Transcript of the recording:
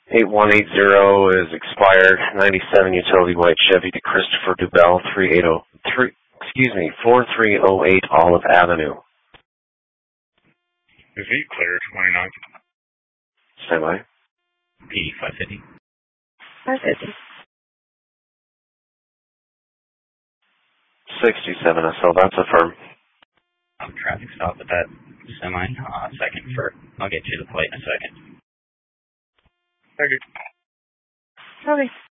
8180 is expired. 97 utility white Chevy to Christopher Dubell, 4308 Olive Avenue. Is he clear 29? Stand by. P 550. 550. 67 SL, that's a firm. Traffic stop at that semi. Second for. I'll get you the plate in a second. Thank you. Okay.